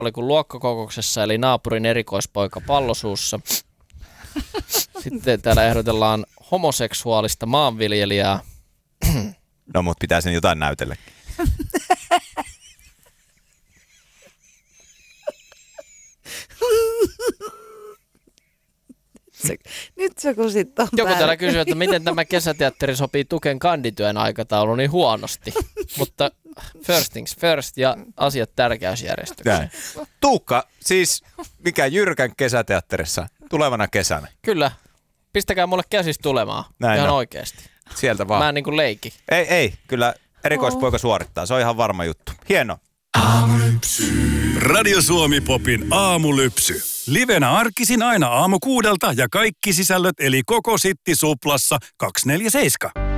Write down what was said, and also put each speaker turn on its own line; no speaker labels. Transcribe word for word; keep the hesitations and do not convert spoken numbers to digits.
oli kuin luokkakokouksessa, eli naapurin erikoispoika pallosuussa. Sitten täällä ehdotellaan homoseksuaalista maanviljelijää.
No, mutta pitää sen jotain näytelläkin.
Se, nyt se kusittaa.
Joku täällä kysyy, että miten tämä kesäteatteri sopii Tuken kandityön aikatauluun niin huonosti. Mutta first things first ja asiat tärkeysjärjestykseen.
Tuukka, siis mikä Jyrkän kesäteatterissa tulevana kesänä?
Kyllä. Pistäkää mulle käsistä tulemaan.
Näin
ihan
on.
oikeasti.
Sieltä vaan.
Mä en niin kuin leikki.
Ei, ei. Kyllä erikoispoika suorittaa. Se on ihan varma juttu. Hieno.
Aamulypsy. Radio Suomi Popin aamulypsy. Livenä arkisin aina aamu kuudelta ja kaikki sisällöt eli koko Sitti Suplassa kaksikymmentäneljä seitsemän.